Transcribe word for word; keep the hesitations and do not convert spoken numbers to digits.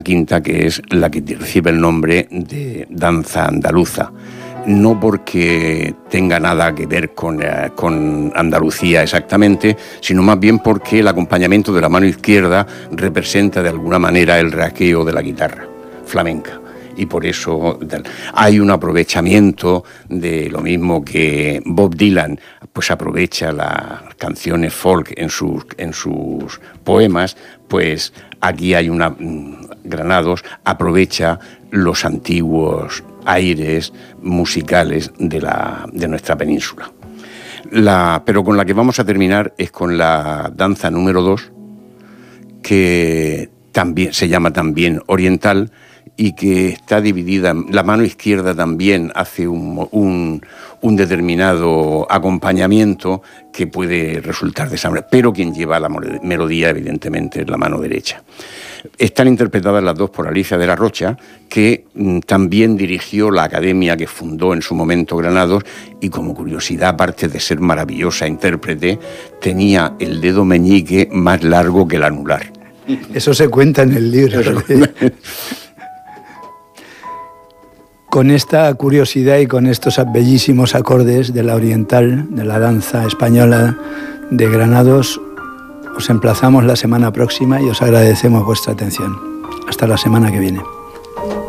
quinta, que es la que recibe el nombre de danza andaluza. No porque tenga nada que ver con, eh, con Andalucía exactamente, sino más bien porque el acompañamiento de la mano izquierda representa de alguna manera el rasgueo de la guitarra flamenca. Y por eso hay un aprovechamiento de lo mismo que Bob Dylan pues aprovecha las canciones folk en sus, en sus poemas, pues aquí hay una... Granados aprovecha los antiguos aires musicales de, la, de nuestra península. La, pero con la que vamos a terminar es con la danza número dos, que también se llama también oriental, y que está dividida, la mano izquierda también hace un, un, un determinado acompañamiento que puede resultar de esa manera, pero quien lleva la melodía evidentemente es la mano derecha. Están interpretadas las dos por Alicia de la Rocha, que mm, también dirigió la academia que fundó en su momento Granados, y como curiosidad, aparte de ser maravillosa intérprete, tenía el dedo meñique más largo que el anular. Eso se cuenta en el libro. Con esta curiosidad y con estos bellísimos acordes de la oriental, de la danza española de Granados, os emplazamos la semana próxima y os agradecemos vuestra atención. Hasta la semana que viene.